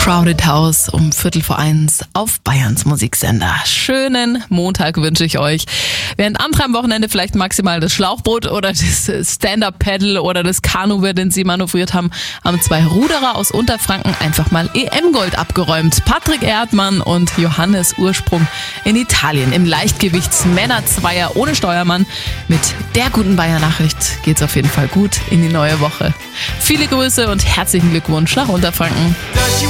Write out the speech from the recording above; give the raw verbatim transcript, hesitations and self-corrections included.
Crowded House um Viertel vor eins auf Bayerns Musiksender. Schönen Montag wünsche ich euch. Während andere am Wochenende vielleicht maximal das Schlauchboot oder das Stand-Up-Paddle oder das Kanu, den sie manövriert haben, haben zwei Ruderer aus Unterfranken einfach mal E M-Gold abgeräumt. Patrick Erdmann und Johannes Ursprung in Italien im Leichtgewichts-Männerzweier ohne Steuermann. Mit der guten Bayern-Nachricht geht's auf jeden Fall gut in die neue Woche. Viele Grüße und herzlichen Glückwunsch nach Unterfranken.